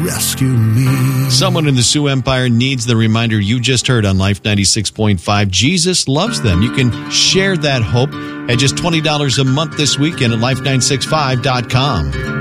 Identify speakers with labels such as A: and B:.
A: rescue me.
B: Someone in the Sioux Empire needs the reminder you just heard on Life 96.5. Jesus loves them. You can share that hope at just $20 a month this weekend at life965.com.